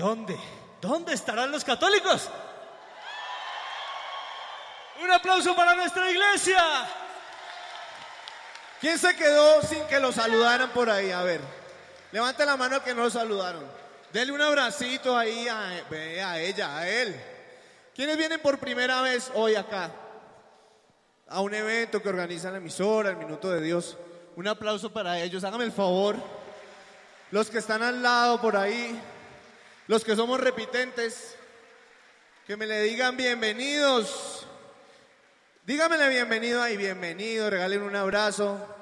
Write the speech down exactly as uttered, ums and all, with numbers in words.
dónde? ¿Dónde estarán los católicos? Un aplauso para nuestra iglesia. ¿Quién se quedó sin que lo saludaran por ahí? A ver, levante la mano que no lo saludaron. Dele un abracito ahí a, a ella, a él. ¿Quiénes vienen por primera vez hoy acá? A un evento que organiza la emisora, el Minuto de Dios. Un aplauso para ellos, hágame el favor. Los que están al lado por ahí, los que somos repitentes, que me le digan bienvenidos. Dígamele bienvenido ahí, bienvenido, regalen un abrazo.